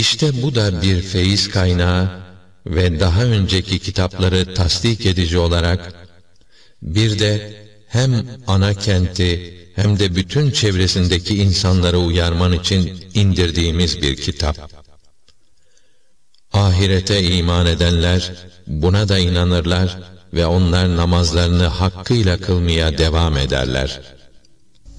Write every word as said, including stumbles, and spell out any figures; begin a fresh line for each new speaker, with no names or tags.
İşte bu da bir feyiz kaynağı ve daha önceki kitapları tasdik edici olarak bir de hem ana kenti hem de bütün çevresindeki insanları uyarman için indirdiğimiz bir kitap. Ahirete iman edenler buna da inanırlar ve onlar namazlarını hakkıyla kılmaya devam ederler.